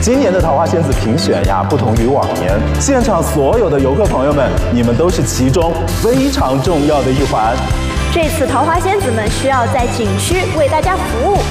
今年的桃花仙子评选呀，不同于往年，现场所有的游客朋友们，你们都是其中非常重要的一环。 这次桃花仙子们需要在景区为大家服务，